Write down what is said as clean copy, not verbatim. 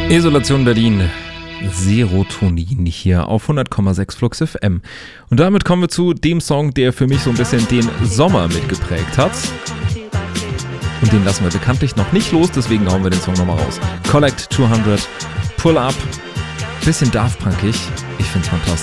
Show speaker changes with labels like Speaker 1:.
Speaker 1: Isolation Berlin, Serotonin hier auf 100,6 Flux FM. Und damit kommen wir zu dem Song, der für mich so ein bisschen den Sommer mitgeprägt hat. Und den lassen wir bekanntlich noch nicht los, deswegen hauen wir den Song nochmal raus. Collect 200, Pull Up, bisschen Daft Punkig, ich find's fantastisch.